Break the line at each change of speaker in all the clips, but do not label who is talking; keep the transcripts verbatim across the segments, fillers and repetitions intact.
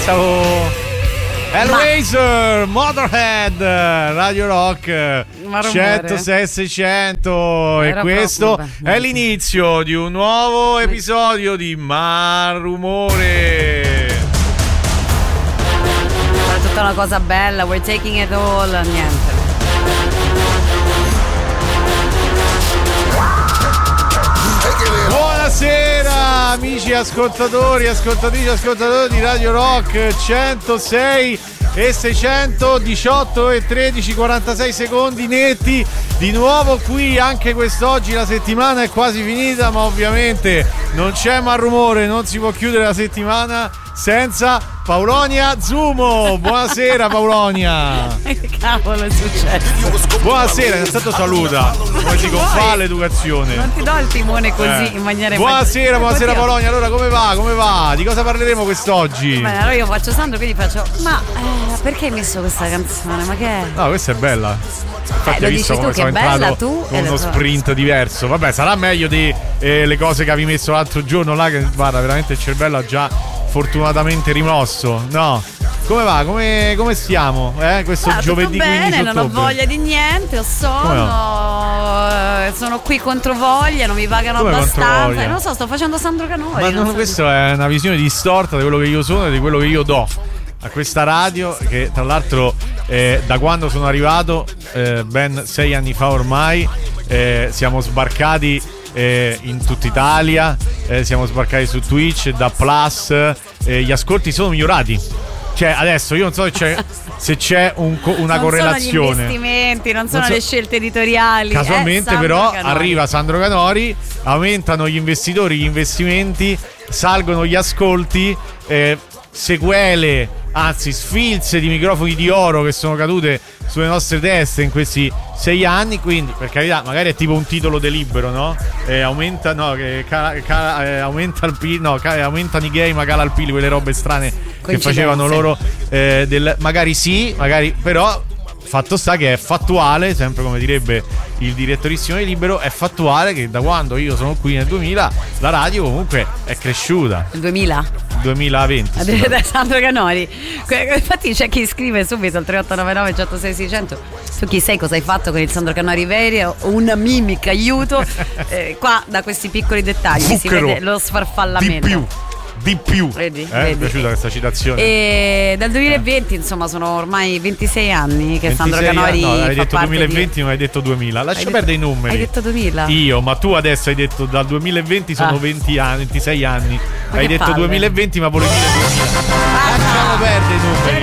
Ciao. Hellraiser, Motorhead, Radio Rock centosei seicento e questo è l'inizio di un nuovo episodio di Malumore.
È tutta una cosa bella, we're taking it all, niente.
Buonasera amici ascoltatori, ascoltatrici, ascoltatori di Radio Rock centosei e seicento, diciotto e tredici, quarantasei secondi netti. Di nuovo qui anche quest'oggi, la settimana è quasi finita, ma ovviamente non c'è Malumore, non si può chiudere la settimana senza Paulonia Zumo. Buonasera Paulonia.
Che cavolo è successo?
Buonasera, intanto saluta, come si fa l'educazione.
Non ti do il timone così eh. in maniera
Buonasera, buonasera Paulonia. Allora come va? Come va? Di cosa parleremo quest'oggi?
Bene, allora io faccio Sandro, quindi faccio ma eh, perché hai messo questa canzone? Ma che è?
No, questa è bella. Infatti
eh,
hai visto come sono entrato
tu
con uno sprint diverso. Vabbè, sarà meglio di eh, le cose che avevi messo l'altro giorno là, che guarda, veramente il cervello ha già fortunatamente rimosso. No, come va? Come, come stiamo? Eh? Questo
ah,
giovedì
bene,
quindici ottobre.
Non ho voglia di niente, ho sonno, no? Sono qui contro voglia, non mi pagano come abbastanza. Non lo so, sto facendo Sandro Canori.
Ma non non questa so. È una visione distorta di quello che io sono e di quello che io do a questa radio, che tra l'altro eh, da quando sono arrivato, eh, ben sei anni fa ormai, eh, siamo sbarcati Eh, in tutta Italia, eh, siamo sbarcati su Twitch, da Plus, eh, gli ascolti sono migliorati. Cioè adesso io non so se c'è, se c'è un, una
non
correlazione.
Non sono gli investimenti, non sono non so, le scelte editoriali.
Casualmente eh, però Canori. Arriva Sandro Canori, aumentano gli investitori, gli investimenti, salgono gli ascolti, eh, sequele, anzi sfilze di microfoni di oro che sono cadute sulle nostre teste in questi sei anni. Quindi per carità, magari è tipo un titolo de Libero, no? Eh, aumenta, no, che cala, cala, eh, aumenta il P I L, no, cala, aumentano i gay ma cala il P I L, quelle robe strane che facevano loro, eh, del, magari sì, magari, però fatto sta che è fattuale, sempre come direbbe il direttorissimo di Libero, è fattuale che da quando io sono qui nel duemila la radio comunque è cresciuta.
Il duemila?
duemilaventi
da Sandro Canori. Infatti c'è chi scrive subito al tre otto nove nove centosei seicento: tu chi sei, cosa hai fatto con il Sandro Canori vero? Una mimica, aiuto. eh, qua da questi piccoli dettagli Zucchero. Si vede lo sfarfallamento
di più di più.
Vedi,
eh,
vedi.
Mi è piaciuta questa citazione.
E dal duemilaventi, eh. insomma, sono ormai ventisei anni che Sandro Canori.
No, hai
fa
detto duemilaventi, di... non hai detto duemila. Lascia
hai
perdere
detto,
i numeri.
Hai detto duemila?
Io, ma tu adesso hai detto dal duemilaventi sono ah. venti anni, ventisei anni. Ma hai detto palle. duemilaventi, ma volevi dire duemila. Ah, lasciamo no. perdere i numeri.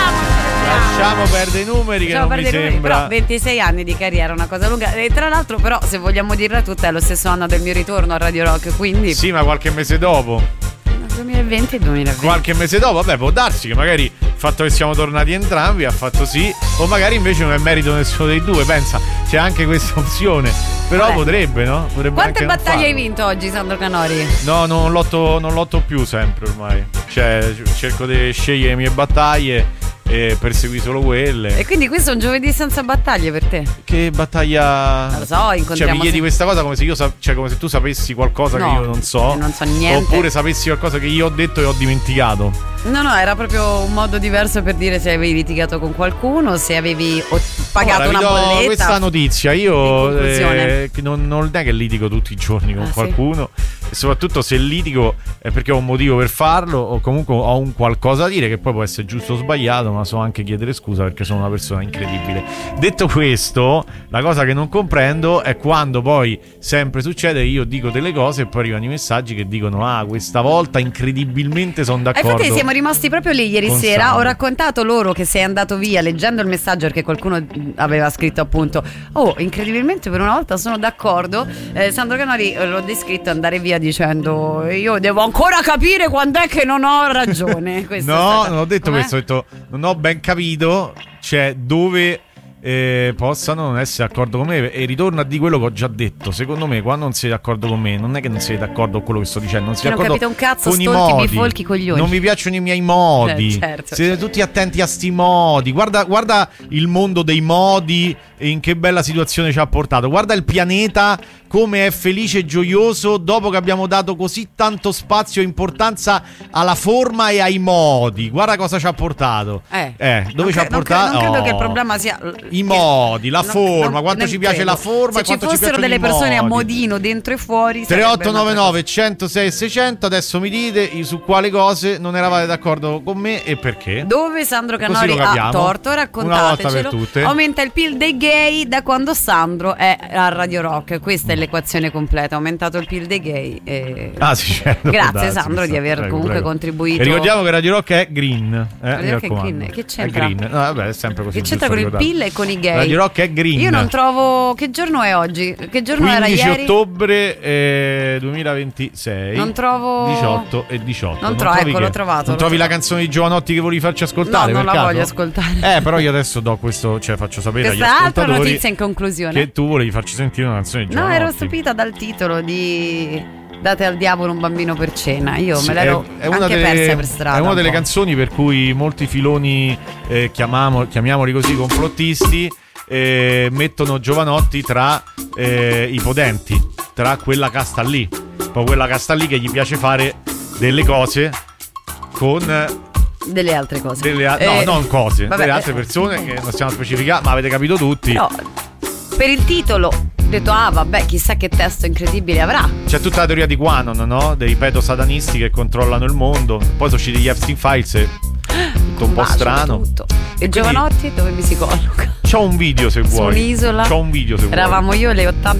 Lasciamo perdere i numeri che Lasciamo non mi sembra. Numeri,
però ventisei anni di carriera è una cosa lunga. E tra l'altro, però, se vogliamo dirla tutta, è lo stesso anno del mio ritorno a Radio Rock, quindi.
Sì, ma qualche mese dopo.
duemilaventi e duemilaventi.
Qualche mese dopo, vabbè, può darsi che magari il fatto che siamo tornati entrambi ha fatto sì, o magari invece non è merito nessuno dei due, pensa, c'è anche questa opzione. Però vabbè. potrebbe, no? Potrebbe.
Quante battaglie hai vinto oggi, Sandro Canori?
No, non lotto, non lotto più sempre ormai. Cioè, cerco di scegliere le mie battaglie e persegui solo quelle.
E quindi questo è un giovedì senza battaglie per te?
Che battaglia?
Non lo so, incontriamo.
Cioè mi chiedi se... questa cosa come se io sa... cioè come se tu sapessi qualcosa no, che io non so.
Non so niente.
Oppure sapessi qualcosa che io ho detto e ho dimenticato.
No, no, era proprio un modo diverso per dire se avevi litigato con qualcuno, se avevi pagato
allora,
una bolletta.
Questa notizia, io eh, non, non è che litigo tutti i giorni con ah, qualcuno. Sì? E soprattutto se litigo è perché ho un motivo per farlo o comunque ho un qualcosa da dire, che poi può essere giusto o sbagliato, ma so anche chiedere scusa perché sono una persona incredibile. Detto questo, la cosa che non comprendo è quando poi sempre succede, io dico delle cose e poi arrivano i messaggi che dicono ah, questa volta incredibilmente sono d'accordo.
E infatti siamo rimasti proprio lì ieri sera. Sandro. Ho raccontato loro che sei andato via leggendo il messaggio perché qualcuno aveva scritto appunto oh, incredibilmente per una volta sono d'accordo. eh, Sandro Canori l'ho descritto andare via dicendo io devo ancora capire quando è che non ho ragione.
No, stata... non ho detto Com'è? questo, ho detto non ho ben capito, cioè dove eh, possano non essere d'accordo con me, e ritorno a di quello che ho già detto. Secondo me quando non sei d'accordo con me non è che non sei d'accordo con quello che sto dicendo, non sei
non
d'accordo
capito un cazzo,
con i
stolti,
modi,
bifolchi, coglioni.
Non mi piacciono i miei modi,
eh, certo,
siete
certo.
tutti attenti a sti modi. Guarda, guarda il mondo dei modi e in che bella situazione ci ha portato. Guarda il pianeta come è felice e gioioso dopo che abbiamo dato così tanto spazio e importanza alla forma e ai modi. Guarda cosa ci ha portato.
Eh,
eh dove
non
ci ha
cre-
portato?
Non, cre- non credo
oh.
che il problema sia
i modi, la
non,
forma,
non,
quanto ci piace
credo.
la forma.
Se
e
ci
quanto
fossero
ci
delle persone
modi.
a modino dentro e fuori.
tre otto nove nove centosei seicento. Adesso mi dite su quali cose non eravate d'accordo con me e perché.
Dove Sandro Canori ha torto, raccontatecelo. Aumenta il P I L dei gay da quando Sandro è a Radio Rock. Questa è l'equazione completa. Ha aumentato il P I L dei gay e...
Ah sì, certo.
Grazie
darsi,
Sandro di aver
prego,
comunque
prego.
contribuito.
E ricordiamo che Radio Rock è green, eh,
Radio Rock è green. Che c'entra?
È green. No, vabbè, è sempre così.
Che c'entra con il P I L e con i gay?
Radio Rock è green.
Io non trovo. Che giorno è oggi? Che giorno era ieri?
quindici ottobre eh, duemilaventisei.
Non trovo
diciotto e diciotto.
Non, non trovo, ecco, che? l'ho trovato.
Non
l'ho
trovi
trovato.
la canzone di Giovanotti che volevi farci ascoltare?
No, non
per
la
caso?
voglio ascoltare.
Eh, però io adesso do questo, cioè faccio sapere
Questa
agli ascoltatori.
Questa altra notizia in conclusione.
Che tu volevi farci sentire una canzone di Giovanotti.
No, ero stupita dal titolo di Date al diavolo un bambino per cena. Io
sì,
me l'ero
è, è una
anche
delle,
persa per strada.
È una
un
delle
po'.
canzoni per cui molti filoni, eh, chiamiamo, chiamiamoli così, complottisti, eh, mettono Giovanotti tra eh, i potenti, tra quella casta lì. Poi quella casta lì che gli piace fare delle cose con
delle altre cose.
Delle a-
eh,
no, non cose,
vabbè,
delle altre persone che non stiamo a specificare, ma avete capito tutti.
No, per il titolo ho detto, ah vabbè, chissà che testo incredibile avrà.
C'è tutta la teoria di Quanon, no? Dei pedo-satanisti che controllano il mondo. Poi sono usciti gli Epstein Files e tutto un po' strano.
Tutto. E Giovanotti dove mi si colloca?
C'ho un video se vuoi.
Su un'isola.
C'ho un video se vuoi.
Eravamo io e le ottanta